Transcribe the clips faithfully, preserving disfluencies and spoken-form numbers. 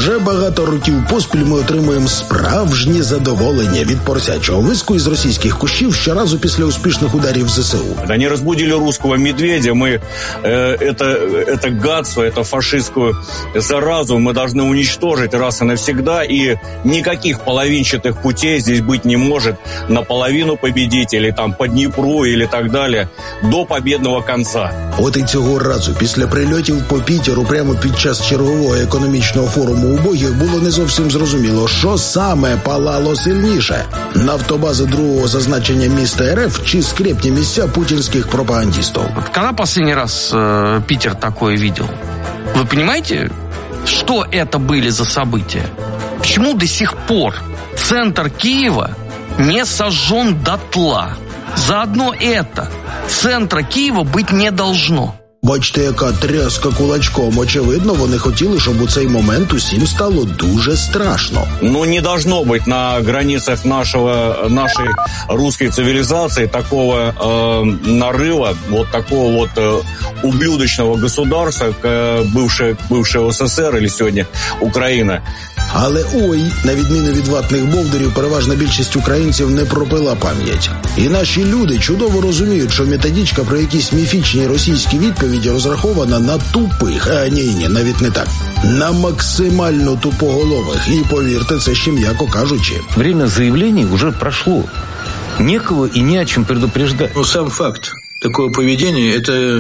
Вже багато років поспіль ми отримуємо справжнє задоволення від поросячого виску із російських кущів щоразу після успішних ударів ЗСУ. Они разбудили русского медведя. Мы э, это, это гадство, это фашистскую заразу мы должны уничтожить раз и навсегда. И никаких половинчатых путей здесь быть не может. Наполовину победить или там по Дніпру или так далі до победного конца. От і цього разу після прильотів по Пітеру прямо під час чергового економічного форуму убогих було не зовсім зрозуміло, що саме палало сильніше – нафтобази другого зазначення міста РФ чи скрепні місця путінських пропагандистів. Когда последний раз э, Питер такое видел? Вы понимаете, что это были за события? Почему до сих пор центр Киева не сожжен дотла? Заодно это центра Києва бути не должно. Бачите, яка тряска кулачком. Очевидно, вони хотіли, щоб у цей момент усім стало дуже страшно. Ну, не должно быть на границах нашего, нашей русской цивилизации такого э, нарыва, вот такого вот э, ублюдочного государства, э, бывшее, бывшего СССР или сегодня Украина. Але ой, на відміну від ватних бовдурів, переважна більшість українців не пропила пам'ять. І наші люди чудово розуміють, що методичка про якісь міфічні російські відповіді розрахована на тупих, а ні-ні, навіть не так, на максимально тупоголових. І повірте, це ще м'яко кажучи. Время заявлений уже прошло. Некого и не о чем предупреждать. Ну, сам факт такого поведения, это...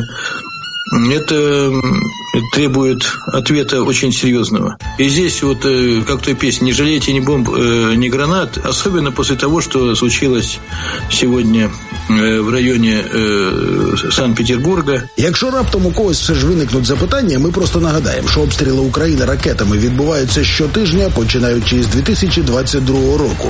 Это требует ответа очень серьезного. И здесь вот, как в той песне, не жалейте ни бомб, ни гранат, особенно после того, что случилось сегодня в районі Санкт-Петербурга. Якщо раптом у когось все ж виникнуть запитання, ми просто нагадаємо, що обстріли України ракетами відбуваються щотижня, починаючи з дві тисячі двадцять другого року.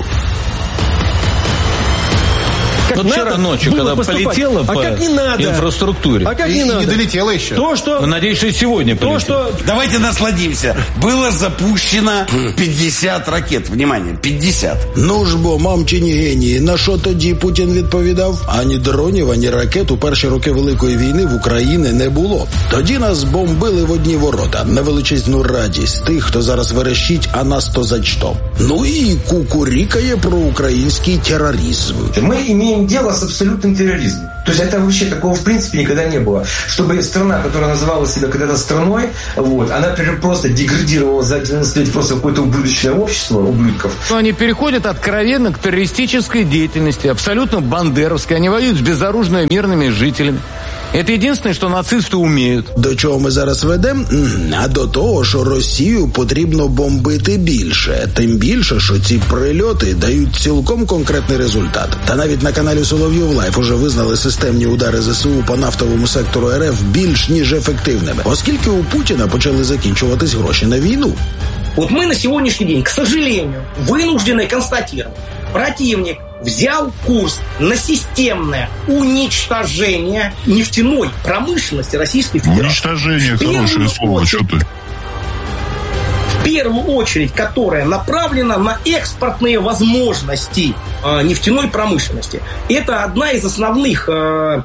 Вот вчера ночью, когда полетело а по как не надо? инфраструктуре. А как не и, надо? И не долетело еще. То, что... Ну, надеюсь, что и сегодня полетит. То, что... Давайте насладимся. Было запущено п'ятдесят ракет. Внимание, п'ятдесят. Ну ж бо, мамчині генії, на що тоді Путін відповідав? Ані дронів, ані ракет у перші роки Великої війни в Україні не було. Тоді нас бомбили в одні ворота, на величезну радість тих, хто зараз верещить, а нас то за що. Ну і кукурікає про український терроризм. Мы имеем дело с абсолютным терроризмом. То есть это вообще такого в принципе никогда не было. Чтобы страна, которая называла себя когда-то страной, вот, она просто деградировала за одиннадцать лет просто в какое-то ублюдочное общество ублюдков. Они переходят откровенно к террористической деятельности, абсолютно бандеровской. Они воюют с безоружными мирными жителями. Это единственное, що нацисти вміють. До чого ми зараз ведемо? А до того, що Росію потрібно бомбити більше. Тим більше, що ці прильоти дають цілком конкретний результат. Та навіть на каналі Соловйов Лайф уже визнали системні удари ЗСУ по нафтовому сектору РФ більш ніж ефективними. Оскільки у Путіна почали закінчуватись гроші на війну. Вот мы на сегодняшний день, к сожалению, вынуждены констатировать, противник взял курс на системное уничтожение нефтяной промышленности Российской Федерации. Уничтожение, хорошее слово, что ты? В первую очередь, которая направлена на экспортные возможности э, нефтяной промышленности. Это одна из основных э,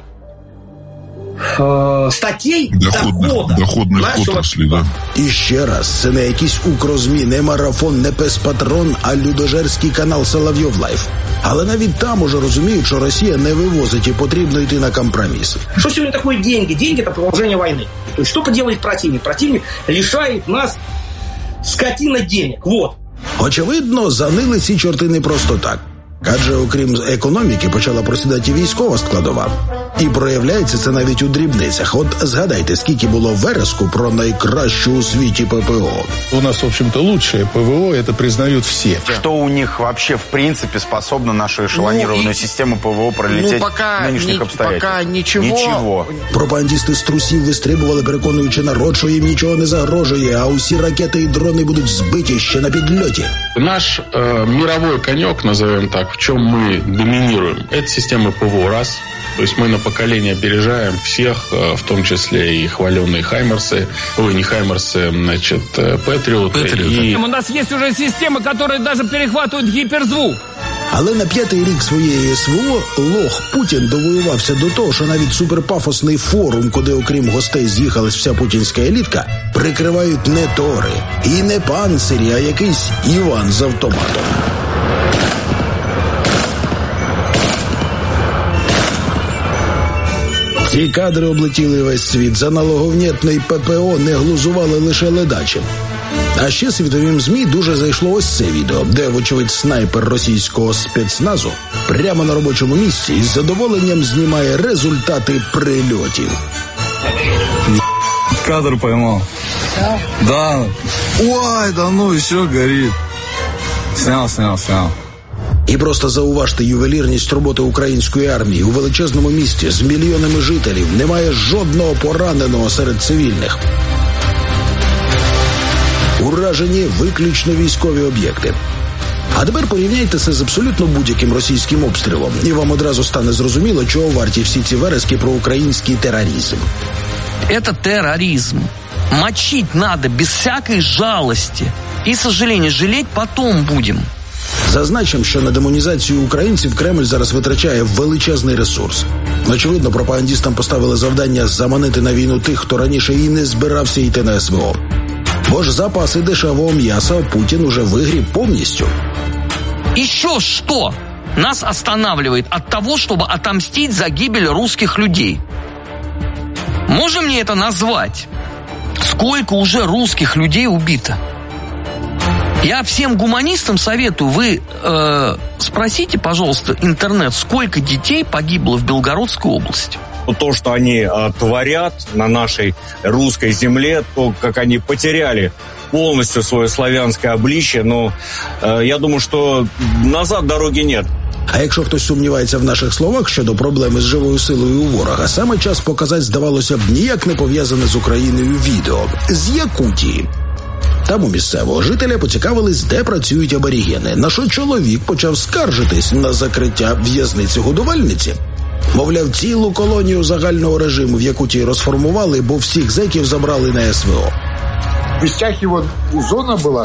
э, статей дохода доходних нашего... отраслей, да. І ще раз, це не якийсь укрозмі, не марафон, не пес-патрон, а людожерський канал Соловйов Лайф. Але навіть там уже розуміють, що Росія не вивозить і потрібно йти на компроміс. Что сегодня такое деньги? Деньги – это продолжение войны. То есть что делает противник? Противник лишает нас скотина денег. Вот. Очевидно, занили ці чорти не просто так. Адже окрім економіки почала просідати військова складова. І проявляється це навіть у дрібницях. От згадайте, скільки було вереску про найкращу у світі ППО. У нас, в общем-то, лучшее ПВО, это признают все. Что у них вообще, в принципе, способно нашу эшелонированную ну, систему ПВО пролететь ну, пока в нынешних ни, обстоятельствах? Пока ничего. Ничего. Пропагандисти з трусів вистрибували, переконуючи народ, що їм нічого не загрожує, а усі ракети і дрони будуть збиті ще на підльоті. Наш э, мировой конек, назовем так, в чем мы доминируем, это система ПВО, раз. То есть мы на поколение опережаем всех, в том числе и хваленные Хаймерсы, ой, не Хаймерсы, значит, Патриоты. И... У нас есть уже системы, которые даже перехватывают гиперзвук. Але на п'ятий рік своєї СВО лох Путін довоювався до того, що навіть суперпафосний форум, куди окрім гостей з'їхалась вся путінська елітка, прикривають не тори і не панцирі, а якийсь Іван з автоматом. Ці кадри облетіли весь світ. За налоговнєтний ППО не глузували лише ледачі. А ще світовим ЗМІ дуже зайшло ось це відео, де, вочевидь, снайпер російського спецназу прямо на робочому місці із задоволенням знімає результати прильотів. Кадр поймал. Да? Да. Ой, да ну, еще горит. Снял, снял, снял. І просто зауважте ювелірність роботи української армії. У величезному місті з мільйонами жителів немає жодного пораненого серед цивільних. Уражені виключно військові об'єкти. А тепер порівняйте це з абсолютно будь-яким російським обстрілом, і вам одразу стане зрозуміло, чого варті всі ці верески про український терроризм. Это терроризм. Мочить надо без всякой жалости. И, к сожалению, жалеть потом будем. Зазначимо, що на демонізацію українців Кремль зараз витрачає величезний ресурс. Очевидно, пропагандістам поставили завдання заманити на війну тих, хто раніше і не збирався йти на СВО. Бо ж запаси дешевого м'яса Путін уже вигріб повністю. Еще что нас останавливает от того, чтобы отомстить за гибель русских людей? Можем ли это назвать? Сколько уже русских людей убито? Я всем гуманистам советую, вы э, спросите, пожалуйста, интернет, сколько детей погибло в Белгородской области. То, что они э, творят на нашей русской земле, то, как они потеряли полностью свое славянское обличие, но э, я думаю, что назад дороги нет. А якщо хтось сумнівається в наших словах щодо проблеми з живою силою у ворога, саме час показати, здавалося б, ніяк не пов'язане з Україною відео. З Якутії. Там у місцевого жителя поцікавились, де працюють аборігени, на що чоловік почав скаржитись на закриття в'язниці-годувальниці. Мовляв, цілу колонію загального режиму в Якутії розформували, бо всіх зеків забрали на СВО. В Вестях его зона была,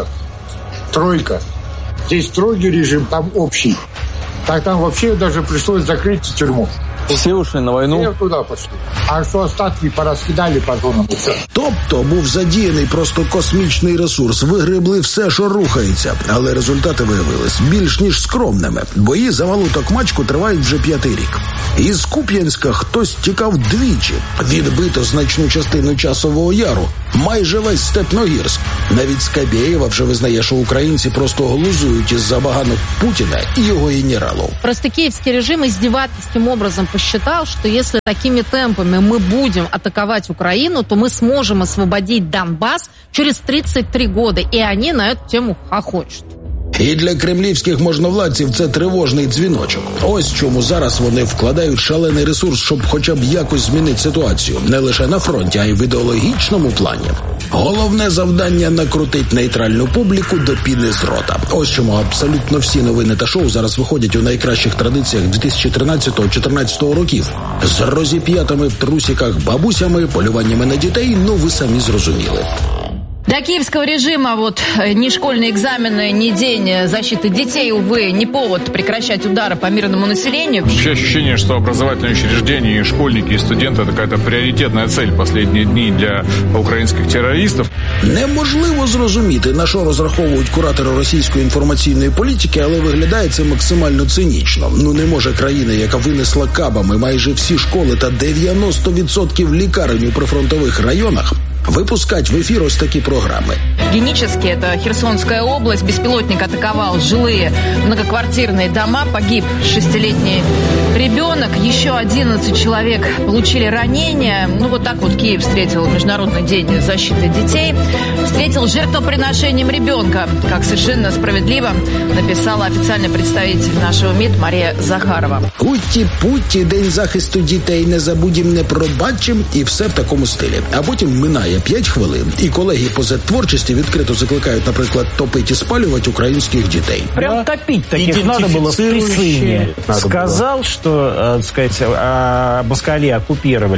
тройка. Здесь строгий режим, там общий. Так там вообще даже пришлось закрыть тюрьму. Все ушли на войну? Все туда пошли. А что остатки пораскидали по зонам. Тобто був задіяний просто космічний ресурс, вигребли все, що рухається. Але результати виявились більш ніж скромними. Бої за малу Токмачку тривають вже п'ятий рік. Із Куп'янська хтось тікав двічі. Відбито значну частину Часового Яру. Майже весь Степногірськ. Навіть Скабєєва вже визнає, що українці просто глузують із забаганок Путіна і його генералов. Просто киевский режим издевательским образом посчитал, что если такими темпами мы будем атаковать Украину, то мы сможем освободить Донбасс через тридцать три года. И они на эту тему хохочут. І для кремлівських можновладців це тривожний дзвіночок. Ось чому зараз вони вкладають шалений ресурс, щоб хоча б якось змінити ситуацію. Не лише на фронті, а й в ідеологічному плані. Головне завдання – накрутить нейтральну публіку до піни з рота. Ось чому абсолютно всі новини та шоу зараз виходять у найкращих традиціях дві тисячі тринадцятого-чотирнадцятого років. З розіп'ятими в трусиках бабусями, полюваннями на дітей, ну ви самі зрозуміли. Для киевского режима вот ни школьные экзамены, ни день защиты детей, увы, не повод прекращать удары по мирному населению. Вообще ощущение, что образовательные учреждения, и школьники, и студенты – это какая-то приоритетная цель последние дни для украинских террористов. Неможливо зрозуміти, на що розраховують куратори російської інформаційної політики, але виглядає це максимально цинічно. Ну не може країна, яка винесла кабами майже всі школи та дев'яносто відсотків лікарень у прифронтових районах, выпускать в эфир ось такие программы. Генически, это Херсонская область, беспилотник атаковал жилые многоквартирные дома, погиб шестилетний ребенок, еще одиннадцать человек получили ранения. Ну вот так вот Киев встретил Международный день защиты детей, встретил жертвоприношением ребенка, как совершенно справедливо написала официальный представитель нашего МИД Мария Захарова. Путті-путті, День захисту дітей, не забудем, не пробачим, і все в такому стилі. А потім минає п'ять хвилин, і колеги по зет-творчості відкрито закликають, наприклад, топити і спалювати українських дітей. Прям топить таких надо было в присыне. Сказал, что, так сказать, Москали оккупировали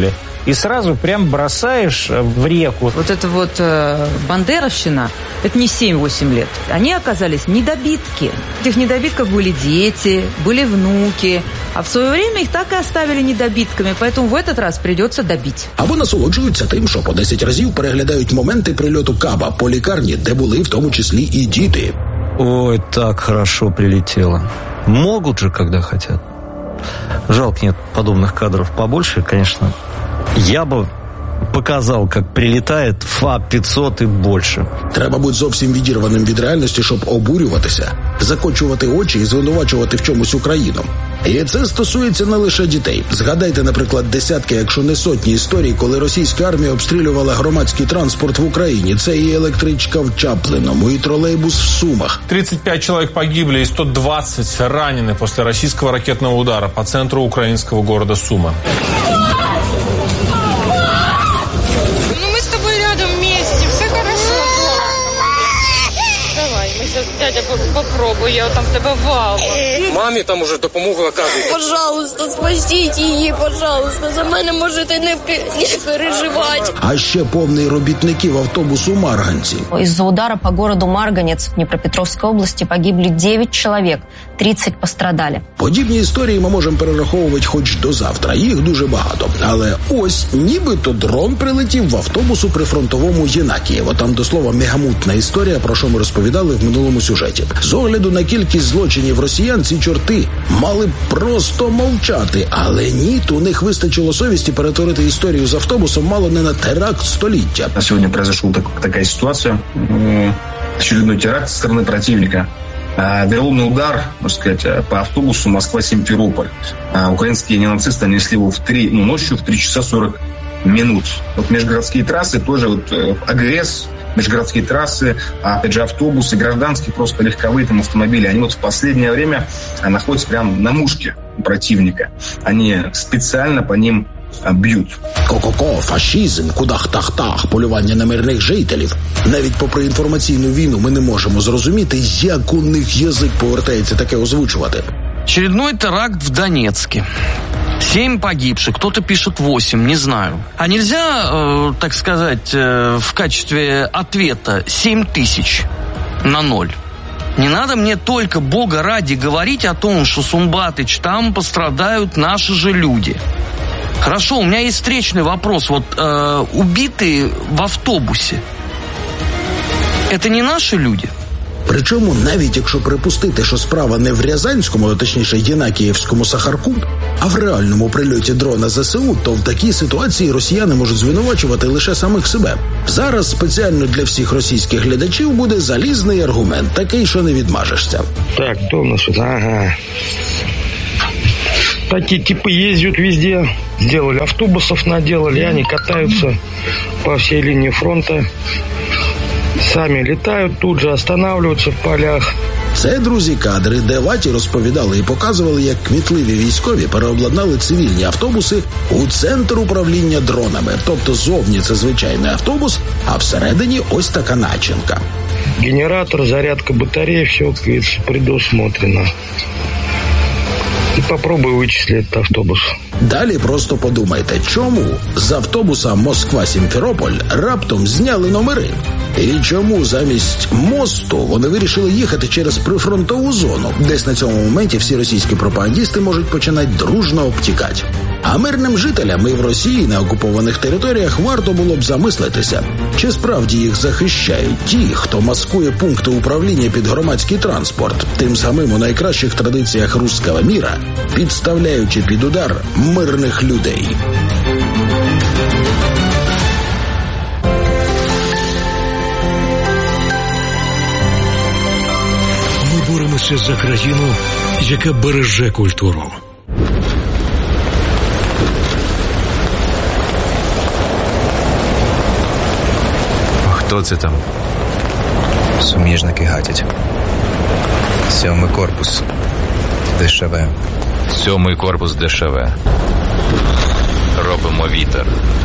и сразу прям бросаешь в реку. Вот это вот э, бандеровщина, это не семь-восемь лет. Они оказались недобитки. В этих недобитках были дети, были внуки. А в свое время их так и оставили недобитками, поэтому в этот раз придется добить. Або насолоджуються тим, що по десять разів переглядають моменти прильоту Каба по лікарні, де були в тому числі і діти. Ой, так хорошо прилетело. Могут же, когда хотят. Жалко, нет подобных кадров побольше, конечно. Я бы показав, як прилітає Фа п'ятсот і більше. Треба бути зовсім відірваним від реальності, щоб обурюватися, закочувати очі і звинувачувати в чомусь Україну. І це стосується не лише дітей. Згадайте, наприклад, десятки, якщо не сотні історій, коли російська армія обстрілювала громадський транспорт в Україні. Це і електричка в Чаплиному, і тролейбус в Сумах. тридцать пять человек погибли и сто двадцать ранены после российского ракетного удара по центру украинского города Сума. Дядя, попробуй, я там в тебе вал. Мамі там уже допомогу оказують. Пожалуйста, спасіть її, пожалуйста. За мене можете не переживати. А ще повний робітників автобусу «Марганці». Из-за удара по городу Марганец в Днепропетровской области погибли девять человек, тридцать пострадали. Подібні історії ми можемо перераховувати хоч до завтра. Їх дуже багато. Але ось нібито дрон прилетів в автобус у прифронтовому Єнакієво. Там, до слова, мегамутна історія, про що ми розповідали в минулому сюжеті. З огляду на кількість злочинів росіян, ці чорти мали б просто мовчати. Але ні, у них вистачило совісті перетворити історію з автобусом мало не на теракт століття. Сегодня произошла так, такая ситуация. Очередной теракт со стороны противника. Вероломный удар, можно сказать, по автобусу Москва-Симферополь. Украинские ненацисты нанесли его в три, ну, ночью в три часа сорок минут. Вот межгородские трассы тоже вот АГС, межгородские трассы, опять же автобусы, гражданские, просто легковые там автомобили, они вот в последнее время находятся прямо на мушке противника. Они специально по ним б'ють. Ко-ко-ко, фашизм, кудах-тах-тах, полювання на мирних жителів. Навіть попри інформаційну війну ми не можемо зрозуміти, як у них язик повертається таке озвучувати. Очередной теракт в Донецке. Семь погибших, кто-то пишет восемь, не знаю. А нельзя, э, так сказать, э, в качестве ответа семь тысяч на ноль? Не надо мне только, Бога ради, говорить о том, что Сумбатыч, там пострадают наши же люди. Хорошо, у меня есть встречный вопрос. Вот э, убитые в автобусе, это не наши люди? Причому, навіть якщо припустити, що справа не в Рязанському, а точніше Єнакіївському Сахарку, а в реальному прильоті дрона ЗСУ, то в такій ситуації росіяни можуть звинувачувати лише самих себе. Зараз спеціально для всіх російських глядачів буде залізний аргумент, такий, що не відмажешся. Так, хто у нас тут? Ага. Такие типы ездят везде, сделали автобусов, наделали, они катаются по всей линии фронта, сами летают, тут же останавливаются в полях. Це, друзі, кадри, де ваті розповідали і показували, як кмітливі військові переобладнали цивільні автобуси у центр управління дронами. Тобто зовні це звичайний автобус, а всередині ось така начинка. Генератор, зарядка батареи, все, как предусмотрено. І попробуй вичислити автобус. Далі просто подумайте, чому з автобуса Москва-Сімферополь раптом зняли номери? І чому замість мосту вони вирішили їхати через прифронтову зону? Десь на цьому моменті всі російські пропагандісти можуть починати дружно обтікати. А мирним жителям і в Росії на окупованих територіях варто було б замислитися, чи справді їх захищають ті, хто маскує пункти управління під громадський транспорт, тим самим у найкращих традиціях руського міра, підставляючи під удар мирних людей. Ми боремося за країну, яка береже культуру. Хто це там? Суміжники гатять. Сьомий корпус. ДШВ. Сьомий корпус ДШВ. Робимо вітер.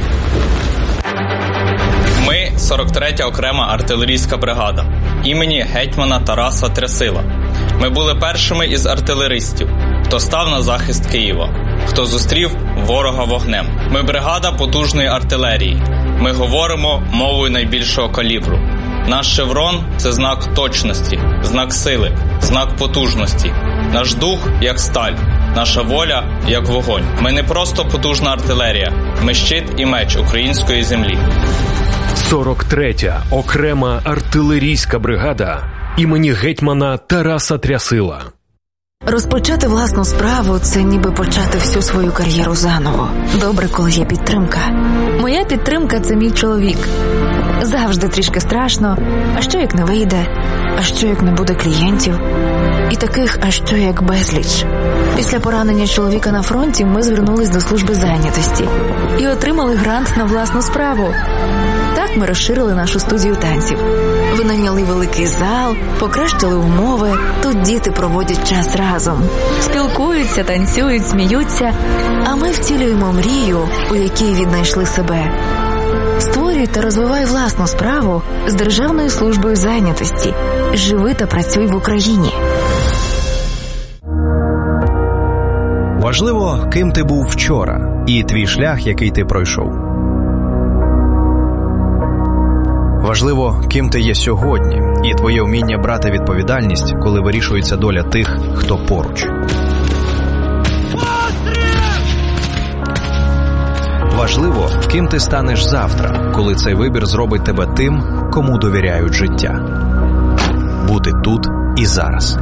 Ми сорок третя окрема артилерійська бригада імені гетьмана Тараса Трясила. Ми були першими із артилеристів, хто став на захист Києва. хто зустрів ворога вогнем. Ми бригада потужної артилерії. Ми говоримо мовою найбільшого калібру. Наш шеврон – це знак точності, знак сили, знак потужності. Наш дух – як сталь, наша воля – як вогонь. Ми не просто потужна артилерія, ми щит і меч української землі. сорок третя окрема артилерійська бригада імені гетьмана Тараса Трясила. Розпочати власну справу – це ніби почати всю свою кар'єру заново. Добре, коли є підтримка. Моя підтримка – це мій чоловік. Завжди трішки страшно. А що як не вийде? А що як не буде клієнтів? І таких, а що як безліч. Після поранення чоловіка на фронті ми звернулись до служби зайнятості і отримали грант на власну справу. Так ми розширили нашу студію танців. Винайняли великий зал, покращили умови. Тут діти проводять час разом. Спілкуються, танцюють, сміються. А ми втілюємо мрію, у якій віднайшли себе. Створюй та розвивай власну справу з Державною службою зайнятості. Живи та працюй в Україні. Важливо, ким ти був вчора і твій шлях, який ти пройшов. Важливо, ким ти є сьогодні і твоє вміння брати відповідальність, коли вирішується доля тих, хто поруч. Важливо, ким ти станеш завтра, коли цей вибір зробить тебе тим, кому довіряють життя. Бути тут і зараз.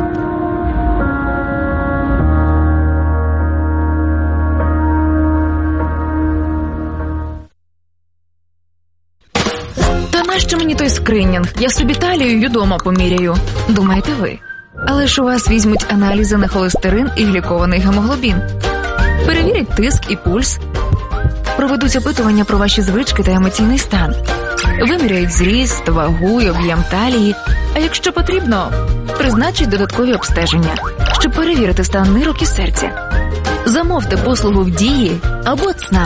Та нащо мені той скринінг? Я собі талію й удома поміряю. Думаєте ви? Але ж у вас візьмуть аналізи на холестерин і глікований гемоглобін. Перевірять тиск і пульс. Проведуть опитування про ваші звички та емоційний стан. Виміряють зріст, вагу й об'єм талії. А якщо потрібно, призначать додаткові обстеження, щоб перевірити стан нирок і серця. Замовте послугу в Дії або ЦНАП.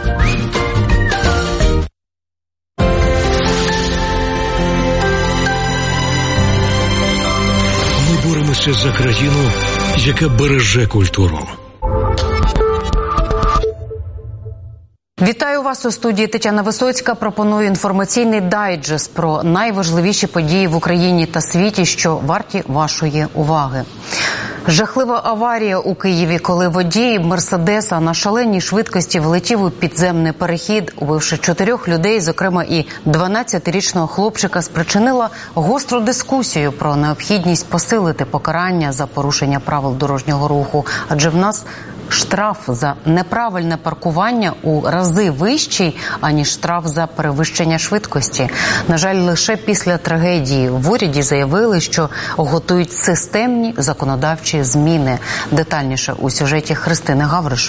Ми боремося за країну, яка береже культуру. Вітаю вас у студії. Тетяна Висоцька. Пропоную інформаційний дайджест про найважливіші події в Україні та світі, що варті вашої уваги. Жахлива аварія у Києві, коли водій Мерседеса на шаленій швидкості влетів у підземний перехід, убивши чотирьох людей, зокрема і дванадцятирічного хлопчика, спричинила гостру дискусію про необхідність посилити покарання за порушення правил дорожнього руху. Адже в нас штраф за неправильне паркування у рази вищий, аніж штраф за перевищення швидкості. На жаль, лише після трагедії в уряді заявили, що готують системні законодавчі зміни. Детальніше у сюжеті Христини Гавриш.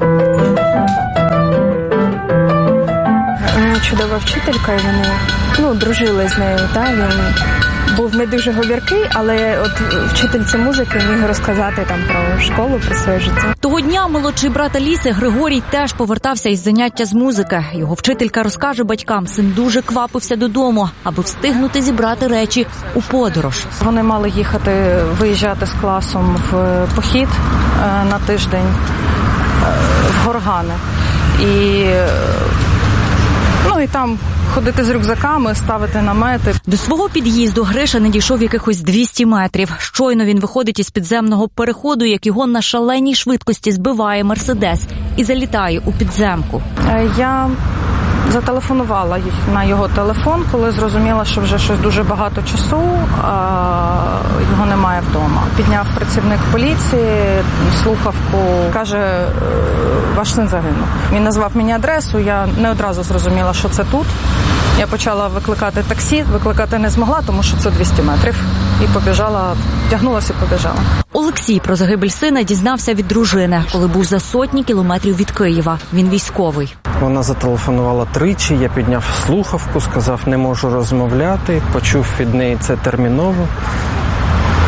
Чудова вчителька, і вони ну, дружили з нею. Та? Він був не дуже говіркий, але от вчительці музики міг розказати там про школу, про своє життя. Того дня молодший брат Аліси Григорій теж повертався із заняття з музики. Його вчителька розкаже батькам, син дуже квапився додому, аби встигнути зібрати речі у подорож. Вони мали їхати, виїжджати з класом в похід на тиждень в Горгани. І Ну і там ходити з рюкзаками, ставити намети. До свого під'їзду Гриша не дійшов якихось двісті метрів. Щойно він виходить із підземного переходу, як його на шаленій швидкості збиває Мерседес і залітає у підземку. Я зателефонувала на його телефон, коли зрозуміла, що вже щось дуже багато часу, а його немає вдома. Підняв працівник поліції слухавку, каже, ваш син загинув. Він назвав мені адресу, я не одразу зрозуміла, що це тут. Я почала викликати таксі, викликати не змогла, тому що це двісті метрів. І побіжала, втягнулася і побіжала. Олексій про загибель сина дізнався від дружини, коли був за сотні кілометрів від Києва. Він військовий. Вона зателефонувала тричі, я підняв слухавку, сказав, не можу розмовляти, почув від неї це терміново.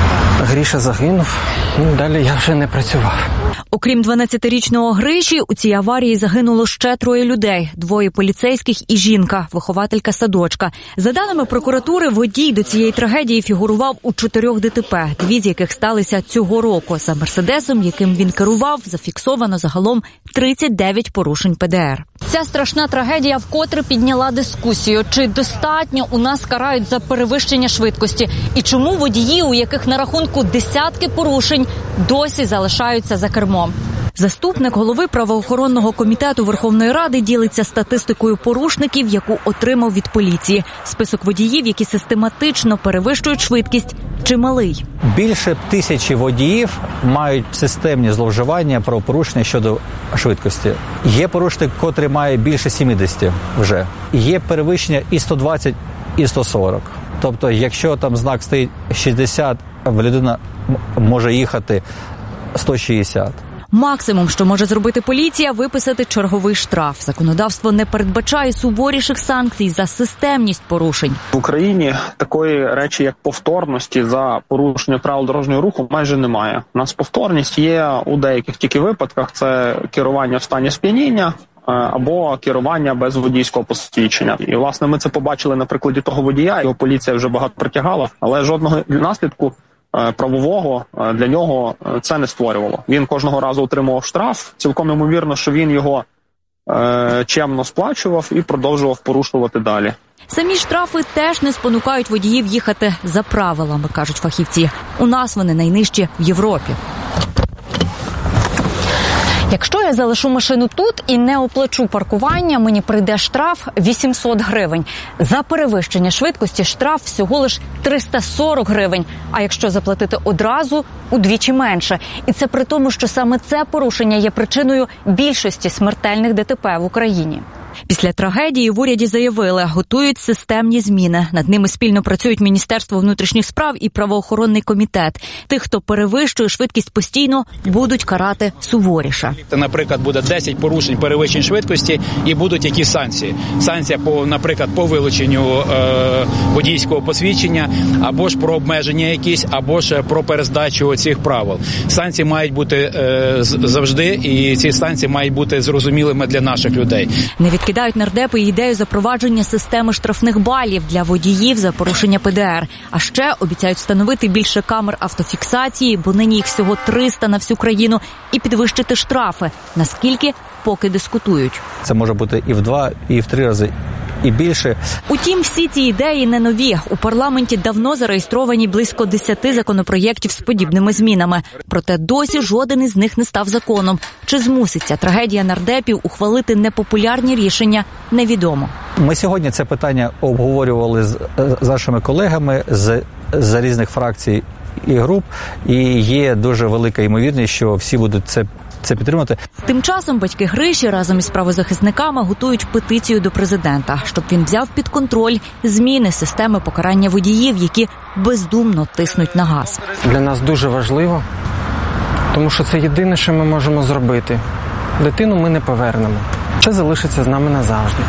Гріша загинув, ну, далі я вже не працював. Окрім дванадцятирічного Гриші, у цій аварії загинуло ще троє людей. Двоє поліцейських і жінка, вихователька садочка. За даними прокуратури, водій до цієї трагедії фігурував у чотирьох ДТП, дві з яких сталися цього року. За «Мерседесом», яким він керував, зафіксовано загалом тридцять дев'ять порушень Пе Де Ер. Ця страшна трагедія вкотре підняла дискусію. Чи достатньо у нас карають за перевищення швидкості? І чому водії, у яких на рахунку десятки порушень, досі залишаються за кермом? Заступник голови правоохоронного комітету Верховної Ради ділиться статистикою порушників, яку отримав від поліції. Список водіїв, які систематично перевищують швидкість, чималий. Більше тисячі водіїв мають системні зловживання правопорушення щодо швидкості. Є порушник, котрий має більше сімдесят вже. Є перевищення і сто двадцять, і сто сорок. Тобто, якщо там знак стоїть шістдесят, людина може їхати сто шістдесят. Максимум, що може зробити поліція – виписати черговий штраф. Законодавство не передбачає суворіших санкцій за системність порушень. В Україні такої речі, як повторності за порушення правил дорожнього руху, майже немає. У нас повторність є у деяких тільки випадках. Це керування в стані сп'яніння або керування без водійського посвідчення. І, власне, ми це побачили на прикладі того водія. Його поліція вже багато притягала, але жодного наслідку правового для нього це не створювало. Він кожного разу отримував штраф. Цілком ймовірно, що він його е, чемно сплачував і продовжував порушувати далі. Самі штрафи теж не спонукають водіїв їхати за правилами, кажуть фахівці. У нас вони найнижчі в Європі. Якщо я залишу машину тут і не оплачу паркування, мені прийде штраф вісімсот гривень. За перевищення швидкості штраф всього лиш триста сорок гривень, а якщо заплатити одразу – удвічі менше. І це при тому, що саме це порушення є причиною більшості смертельних Де Те Пе в Україні. Після трагедії в уряді заявили, готують системні зміни. Над ними спільно працюють Міністерство внутрішніх справ і правоохоронний комітет. Тих, хто перевищує швидкість постійно, будуть карати суворіше. Наприклад, буде десять порушень перевищень швидкості і будуть які санкції. Санкція, по, наприклад, по вилученню е, водійського посвідчення, або ж про обмеження якісь, або ж про перездачу цих правил. Санкції мають бути е, завжди, і ці санкції мають бути зрозумілими для наших людей. Не відкидають нардепи ідею запровадження системи штрафних балів для водіїв за порушення Пе Де Ер. А ще обіцяють встановити більше камер автофіксації, бо нині їх всього триста на всю країну, і підвищити штрафи. Наскільки? Поки дискутують. Це може бути і в два, і в три рази, і більше. Утім, всі ці ідеї не нові. У парламенті давно зареєстровані близько десяти законопроєктів з подібними змінами. Проте досі жоден із них не став законом. Чи змуситься трагедія нардепів ухвалити непопулярні рішення, невідомо. Ми сьогодні це питання обговорювали з, з нашими колегами з, з різних фракцій і груп, і є дуже велика ймовірність, що всі будуть це це підтримати. Тим часом батьки Гриші разом із правозахисниками готують петицію до президента, щоб він взяв під контроль зміни системи покарання водіїв, які бездумно тиснуть на газ. Для нас дуже важливо, тому що це єдине, що ми можемо зробити. Дитину ми не повернемо. Це залишиться з нами назавжди.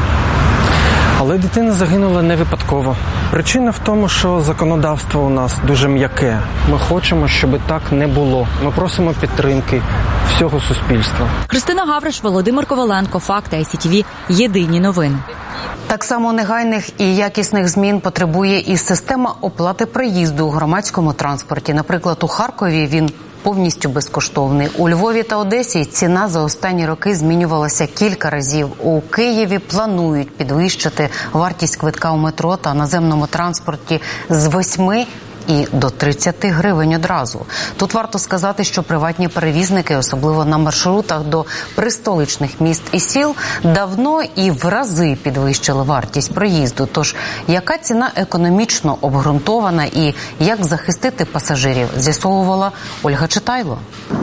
Але дитина загинула не випадково. Причина в тому, що законодавство у нас дуже м'яке. Ми хочемо, щоб так не було. Ми просимо підтримки всього суспільства. Христина Гавриш, Володимир Коваленко, Факти, Ай Сі Ті Ві, Єдині новини. Так само негайних і якісних змін потребує і система оплати проїзду у громадському транспорті. Наприклад, у Харкові він повністю безкоштовний. У Львові та Одесі ціна за останні роки змінювалася кілька разів. У Києві планують підвищити вартість квитка у метро та наземному транспорті з восьми і до тридцяти гривень одразу. Тут варто сказати, що приватні перевізники, особливо на маршрутах до пристоличних міст і сіл, давно і в рази підвищили вартість проїзду. Тож, яка ціна економічно обґрунтована і як захистити пасажирів, з'ясовувала Ольга Читайло.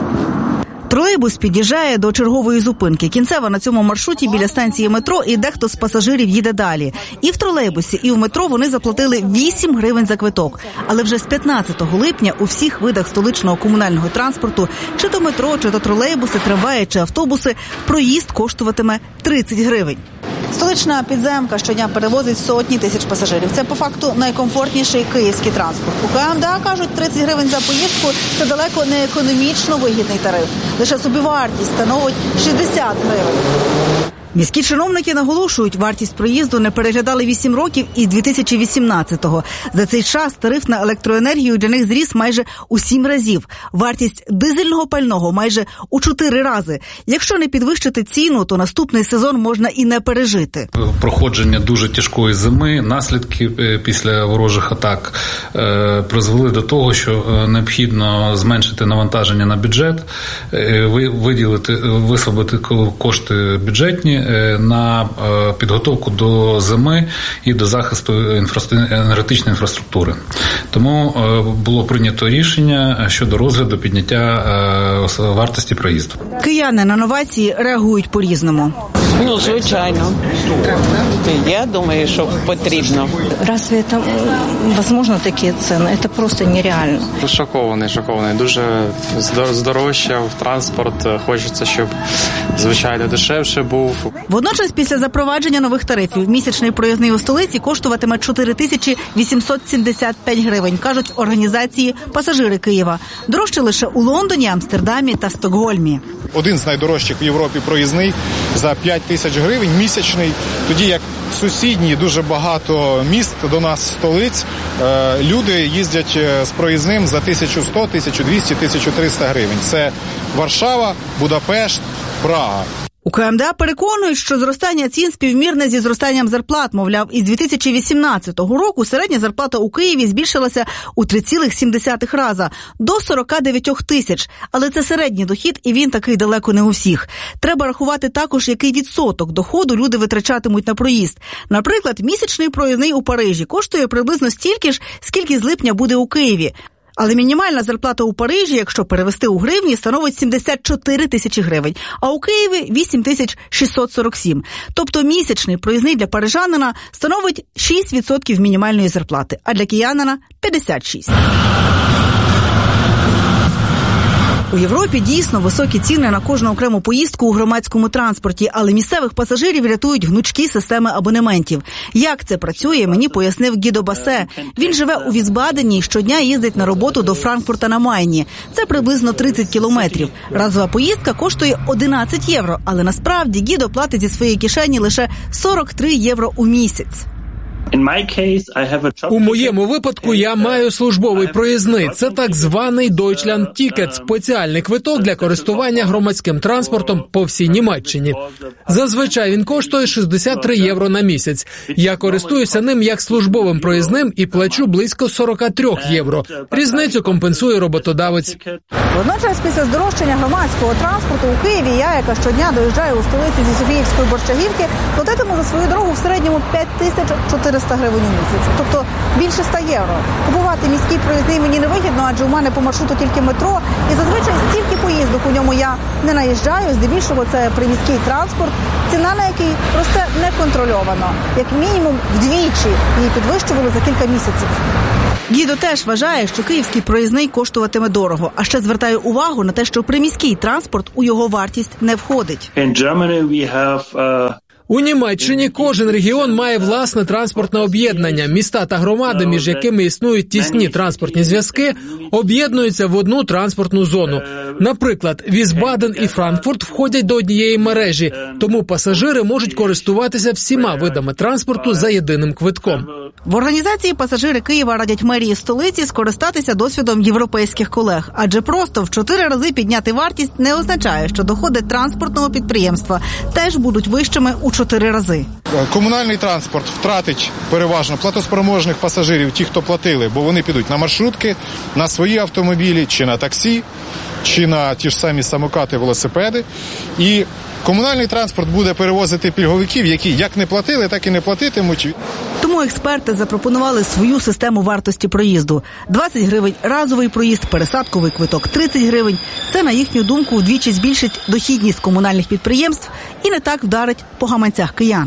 Тролейбус під'їжджає до чергової зупинки. Кінцева на цьому маршруті біля станції метро, і дехто з пасажирів їде далі. І в тролейбусі, і в метро вони заплатили вісім гривень за квиток. Але вже з п'ятнадцятого липня у всіх видах столичного комунального транспорту, чи то метро, чи то тролейбуси, трамваї, чи автобуси, проїзд коштуватиме тридцять гривень. Столична підземка щодня перевозить сотні тисяч пасажирів. Це по факту найкомфортніший київський транспорт. У КМДА кажуть, тридцять гривень за поїздку – це далеко не економічно вигідний тариф. Лише собівартість становить шістдесят гривень. Міські чиновники наголошують, вартість проїзду не переглядали вісім років із дві тисячі вісімнадцятого. За цей час тариф на електроенергію для них зріс майже у сім разів. Вартість дизельного пального майже у чотири рази. Якщо не підвищити ціну, то наступний сезон можна і не пережити. Проходження дуже тяжкої зими, наслідки після ворожих атак е, призвели до того, що необхідно зменшити навантаження на бюджет, е, виділити, висвободити кошти бюджетні на підготовку до зими і до захисту енергетичної інфраструктури. Тому було прийнято рішення щодо розгляду підняття вартості проїзду. Кияни на новації реагують по-різному. Ну, звичайно. Я думаю, що потрібно. Разве це можливо такі ціни? Це просто нереально. Шокований, шокований. Дуже здорожчав транспорт. Хочеться, щоб, звичайно, дешевше був. Водночас, після запровадження нових тарифів, місячний проїзний у столиці коштуватиме чотири тисячі вісімсот сімдесят п'ять гривень, кажуть організації «Пасажири Києва». Дорожче лише у Лондоні, Амстердамі та Стокгольмі. Один з найдорожчих в Європі проїзний за п'ять тисяч гривень місячний, тоді як сусідні дуже багато міст до нас, столиць, люди їздять з проїзним за тисячу сто, тисячу двісті, тисячу триста гривень. Це Варшава, Будапешт, Прага. У КМДА переконують, що зростання цін співмірне зі зростанням зарплат. Мовляв, із дві тисячі вісімнадцятого року середня зарплата у Києві збільшилася у три цілих сім десятих рази – до сорок дев'ять тисяч. Але це середній дохід, і він такий далеко не у всіх. Треба рахувати також, який відсоток доходу люди витрачатимуть на проїзд. Наприклад, місячний проїзний у Парижі коштує приблизно стільки ж, скільки з липня буде у Києві. Але мінімальна зарплата у Парижі, якщо перевести у гривні, становить сімдесят чотири тисячі гривень, а у Києві – вісім тисяч шістсот сорок сім. Тобто місячний проїзний для парижанина становить шість відсотків мінімальної зарплати, а для киянина – п'ятдесят шість відсотків. У Європі дійсно високі ціни на кожну окрему поїздку у громадському транспорті, але місцевих пасажирів рятують гнучкі системи абонементів. Як це працює, мені пояснив Гідо Басе. Він живе у Візбадені і щодня їздить на роботу до Франкфурта на Майні. Це приблизно тридцять кілометрів. Разова поїздка коштує одинадцять євро, але насправді Гідо платить зі своєї кишені лише сорок три євро у місяць. У моєму випадку я маю службовий проїзний. Це так званий Deutschland Ticket, спеціальний квиток для користування громадським транспортом по всій Німеччині. Зазвичай він коштує шістдесят три євро на місяць. Я користуюся ним як службовим проїзним і плачу близько сорок три євро. Різницю компенсує роботодавець. Водночас, після здорожчання громадського транспорту у Києві, я, яка щодня доїжджаю у столицю зі Софіївської Борщагівки, платитиму за свою дорогу в середньому п'ять тисяч чотириста гривень у місяць, тобто більше ста євро. Купувати міський проїзний мені не вигідно, адже у мене по маршруту тільки метро, і зазвичай стільки поїздок у ньому я не наїжджаю, здебільшого це приміський транспорт, ціна на який росте неконтрольовано. Як мінімум вдвічі її підвищували за кілька місяців. Гідо теж вважає, що київський проїзний коштуватиме дорого, а ще звертає увагу на те, що приміський транспорт у його вартість не входить. У Німеччині кожен регіон має власне транспортне об'єднання. Міста та громади, між якими існують тісні транспортні зв'язки, об'єднуються в одну транспортну зону. Наприклад, Візбаден і Франкфурт входять до однієї мережі, тому пасажири можуть користуватися всіма видами транспорту за єдиним квитком. В організації «Пасажири Києва» радять мерії столиці скористатися досвідом європейських колег. Адже просто в чотири рази підняти вартість не означає, що доходи транспортного підприємства теж будуть вищими у чотири рази. Комунальний транспорт втратить переважно платоспроможних пасажирів, ті, хто платили, бо вони підуть на маршрутки, на свої автомобілі, чи на таксі, чи на ті ж самі самокати, велосипеди. І комунальний транспорт буде перевозити пільговиків, які як не платили, так і не платитимуть. Тому експерти запропонували свою систему вартості проїзду. двадцять гривень разовий проїзд, пересадковий квиток тридцять гривень. Це, на їхню думку, вдвічі збільшить дохідність комунальних підприємств і не так вдарить по гаманцях киян.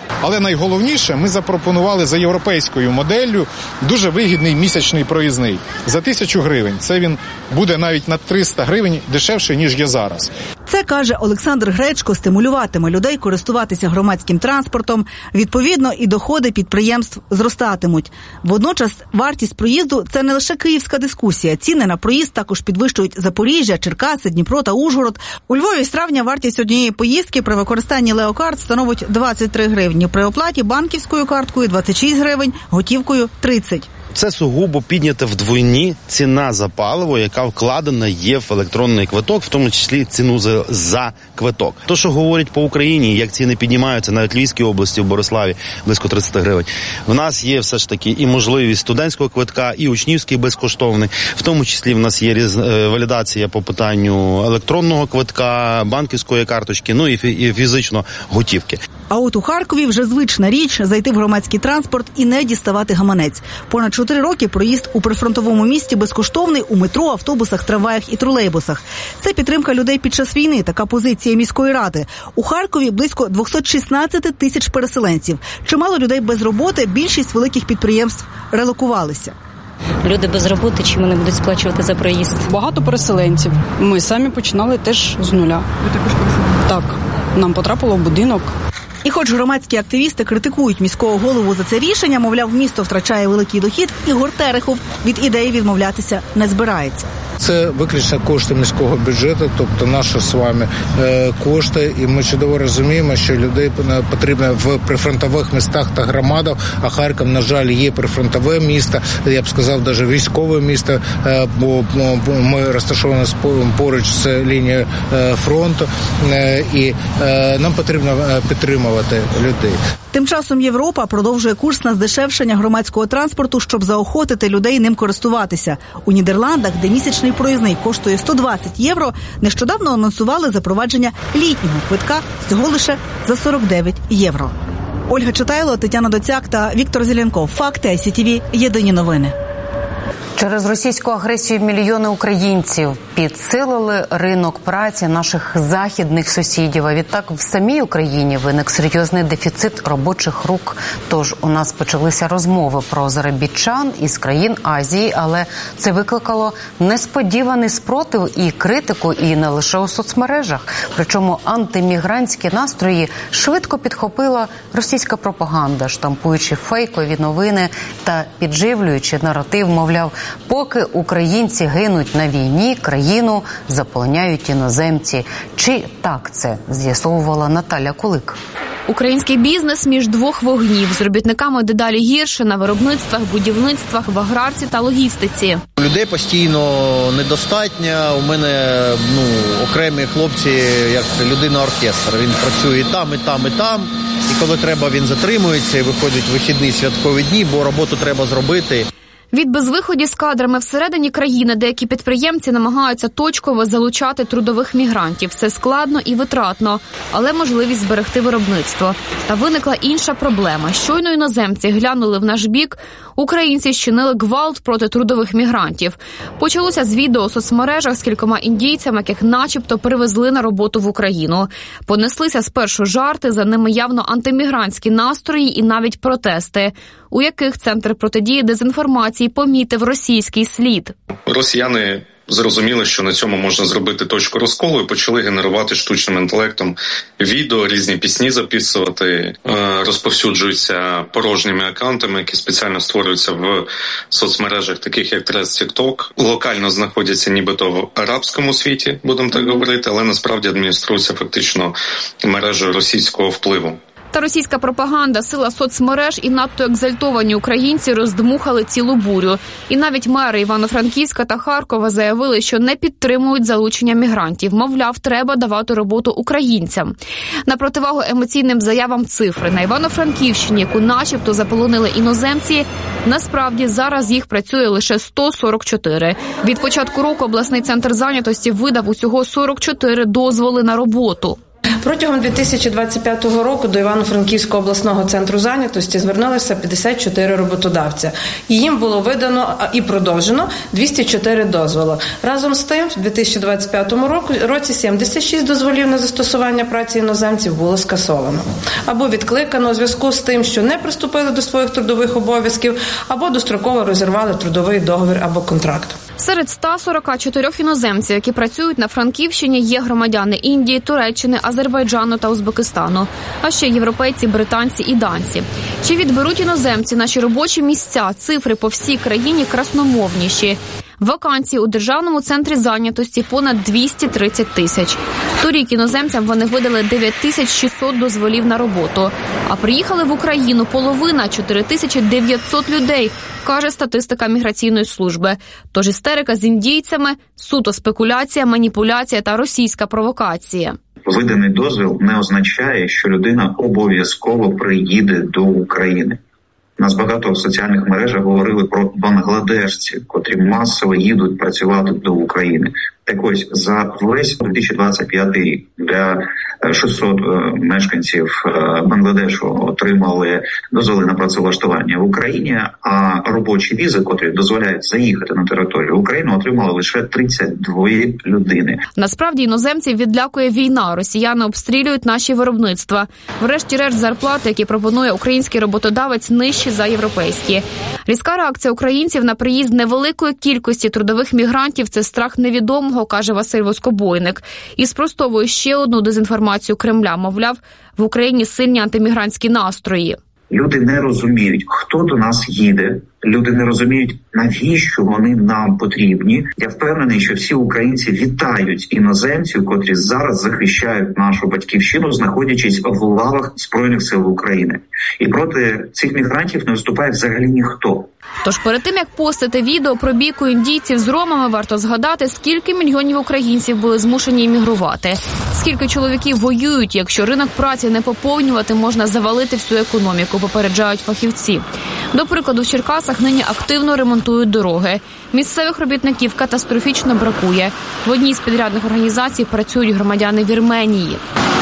Але найголовніше, ми запропонували за європейською моделлю дуже вигідний місячний проїзний. За тисячу гривень. Це він буде навіть на триста гривень дешевше, ніж є зараз. Це, каже Олександр Гречко, стимулюватиме людей користуватися громадським транспортом. Відповідно, і доходи підприємств зростатимуть. Водночас, вартість проїзду – це не лише київська дискусія. Ціни на проїзд також підвищують Запоріжжя, Черкаси, Дніпро та Ужгород. У Львові з травня вартість однієї поїздки при використанні Леокарт становить двадцять три гривні. При оплаті банківською карткою – двадцять шість гривень, готівкою – тридцять. Це сугубо піднята вдвойні ціна за паливо, яка вкладена є в електронний квиток, в тому числі ціну за, за квиток. То, що говорять по Україні, як ціни піднімаються, навіть в Львівській області, в Бориславі, близько тридцять гривень. В нас є все ж таки і можливість студентського квитка, і учнівський безкоштовний. В тому числі в нас є різ... валідація по питанню електронного квитка, банківської карточки, ну і, фі... і фізично готівки. А от у Харкові вже звична річ – зайти в громадський транспорт і не діставати гаманець. Понад чотири роки проїзд у прифронтовому місті безкоштовний у метро, автобусах, трамваях і тролейбусах. Це підтримка людей під час війни, така позиція міської ради. У Харкові близько двісті шістнадцять тисяч переселенців. Чимало людей без роботи, більшість великих підприємств релокувалися. Люди без роботи, чим вони будуть сплачувати за проїзд? Багато переселенців. Ми самі починали теж з нуля. Ви також переселенці? Так. Нам потрапило в будинок. І хоч громадські активісти критикують міського голову за це рішення, мовляв, місто втрачає великий дохід, Ігор Терехов від ідеї відмовлятися не збирається. Це виключно кошти міського бюджету, тобто наші з вами кошти. І ми чудово розуміємо, що людей потрібно в прифронтових містах та громадах, а Харків, на жаль, є прифронтове місто, я б сказав, навіть військове місто, бо ми розташовані поруч з лінією фронту, і нам потрібно підтримувати людей. Тим часом Європа продовжує курс на здешевшення громадського транспорту, щоб заохотити людей ним користуватися. У Нідерландах, де місячний проїзний коштує сто двадцять євро, нещодавно анонсували запровадження літнього квитка всього лише за сорок дев'ять євро. Ольга Читайло, Тетяна Доцяк та Віктор Зеленков. Факти ай сі ті ві. Єдині новини. Через російську агресію мільйони українців підсилили ринок праці наших західних сусідів. А відтак в самій Україні виник серйозний дефіцит робочих рук. Тож у нас почалися розмови про заробітчан із країн Азії, але це викликало несподіваний спротив і критику, і не лише у соцмережах. Причому антимігрантські настрої швидко підхопила російська пропаганда, штампуючи фейкові новини та підживлюючи наратив, мовляв, поки українці гинуть на війні, країну заполоняють іноземці. Чи так це з'ясовувала Наталя Кулик? Український бізнес між двох вогнів. З робітниками дедалі гірше на виробництвах, будівництвах, в аграрці та логістиці. Людей постійно недостатньо. У мене ну, окремі хлопці, як людина-оркестр. Він працює і там, і там, і там. І коли треба, він затримується і виходить в вихідні святкові дні, бо роботу треба зробити. Від безвиході з кадрами всередині країни деякі підприємці намагаються точково залучати трудових мігрантів. Це складно і витратно, але можливість зберегти виробництво. Та виникла інша проблема. Щойно іноземці глянули в наш бік, українці щинили гвалт проти трудових мігрантів. Почалося з відео у соцмережах з кількома індійцями, яких начебто привезли на роботу в Україну. Понеслися спершу жарти, за ними явно антимігрантські настрої і навіть протести, у яких Центр протидії дезінформації помітив російський слід. Росіяни зрозуміли, що на цьому можна зробити точку розколу, і почали генерувати штучним інтелектом відео, різні пісні записувати, розповсюджуються порожніми акаунтами, які спеціально створюються в соцмережах, таких як Трес, Тік-Ток. Локально знаходяться нібито в арабському світі, будемо так говорити, але насправді адмініструються фактично мережею російського впливу. Та російська пропаганда, сила соцмереж і надто екзальтовані українці роздмухали цілу бурю. І навіть мери Івано-Франківська та Харкова заявили, що не підтримують залучення мігрантів. Мовляв, треба давати роботу українцям. На противагу емоційним заявам цифри. На Івано-Франківщині, яку начебто заполонили іноземці, насправді зараз їх працює лише сто сорок чотири. Від початку року обласний центр зайнятості видав усього сорок чотири дозволи на роботу. Протягом дві тисячі двадцять п'ятого року до Івано-Франківського обласного центру зайнятості звернулися п'ятдесят чотири роботодавця. І їм було видано і продовжено двісті чотири дозволи. Разом з тим, в дві тисячі двадцять п'ятому році сімдесят шість дозволів на застосування праці іноземців було скасовано. Або відкликано у зв'язку з тим, що не приступили до своїх трудових обов'язків, або достроково розірвали трудовий договір або контракт. Серед ста сорока чотирьох іноземців, які працюють на Франківщині, є громадяни Індії, Туреччини, Азербайджану та Узбекистану, а ще європейці, британці і данці. Чи відберуть іноземці наші робочі місця? Цифри по всій країні красномовніші. Вакансій у Державному центрі зайнятості понад двісті тридцять тисяч. Торік іноземцям вони видали дев'ять тисяч шістсот дозволів на роботу. А приїхали в Україну половина – чотири тисячі дев'ятсот людей, каже статистика міграційної служби. Тож істерика з індійцями – суто спекуляція, маніпуляція та російська провокація. Виданий дозвіл не означає, що людина обов'язково приїде до України. Нас багато в соціальних мережах говорили про бангладешців, котрі масово їдуть працювати до України. Так ось, за весь дві тисячі двадцять п'ятий рік для шістсот мешканців Бангладешу отримали дозволи на працевлаштування в Україні, а робочі візи, котрі дозволяють заїхати на територію України, отримали лише тридцять дві людини. Насправді іноземців відлякує війна. Росіяни обстрілюють наші виробництва. Врешті-решт зарплати, які пропонує український роботодавець, нижчі за європейські. Різка реакція українців на приїзд невеликої кількості трудових мігрантів – це страх невідомого, каже Василь Воскобойник. І спростовує ще одну дезінформацію Кремля. Мовляв, в Україні сильні антимігрантські настрої. Люди не розуміють, хто до нас їде. Люди не розуміють, навіщо вони нам потрібні. Я впевнений, що всі українці вітають іноземців, котрі зараз захищають нашу батьківщину, знаходячись в лавах Збройних сил України. І проти цих мігрантів не виступає взагалі ніхто. Тож перед тим, як постити відео про бійку індійців з ромами, варто згадати, скільки мільйонів українців були змушені іммігрувати. Скільки чоловіків воюють, якщо ринок праці не поповнювати, можна завалити всю економіку, попереджають фахівці. До прикладу, в Черкасах нині активно ремонтують дороги. Місцевих робітників катастрофічно бракує. В одній з підрядних організацій працюють громадяни Вірменії.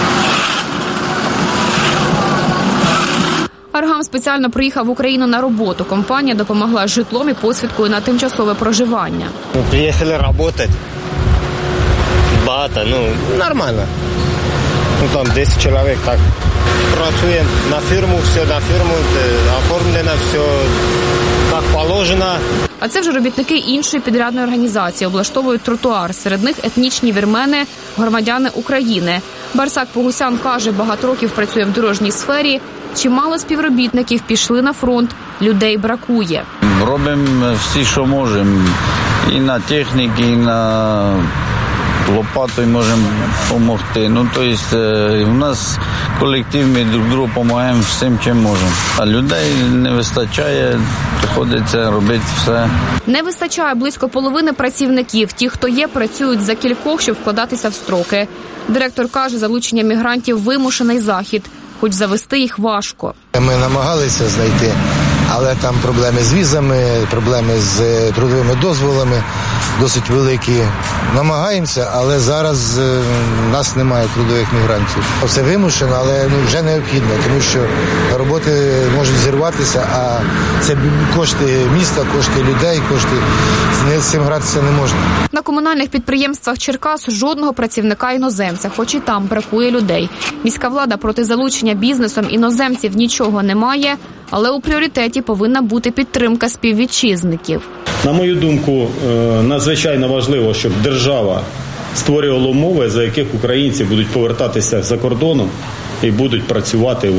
Аргам спеціально приїхав в Україну на роботу. Компанія допомогла з житлом і посвідкою на тимчасове проживання. Приїхали працювати. Багато, ну, нормально. Ну, там десять чоловік так працює на фірму, все на фірму, оформлено, все як положено. А це вже робітники іншої підрядної організації. Облаштовують тротуар. Серед них етнічні вірмени, громадяни України. Барсак Погусян каже, багато років працює в дорожній сфері. Чимало співробітників пішли на фронт. Людей бракує. Робимо всі, що можемо. І на техніці, і на лопатою можемо допомогти. Ну, тобто, у нас колектив, ми друг другу допомагаємо всім, чим можемо. А людей не вистачає, приходиться робити все. Не вистачає близько половини працівників. Ті, хто є, працюють за кількох, щоб вкладатися в строки. Директор каже, залучення мігрантів – вимушений захід. Хоч завести їх важко. Ми намагалися знайти, але там проблеми з візами, проблеми з трудовими дозволами досить великі. Намагаємося, але зараз у нас немає трудових мігрантів. Все вимушено, але ну, вже необхідно, тому що роботи можуть зірватися, а це кошти міста, кошти людей, кошти, з цим гратися не можна. На комунальних підприємствах Черкас жодного працівника іноземця, хоч і там бракує людей. Міська влада проти залучення бізнесом іноземців нічого не має, але у пріоритеті повинна бути підтримка співвітчизників. На мою думку, надзвичайно важливо, щоб держава створювала умови, за яких українці будуть повертатися за кордоном і будуть працювати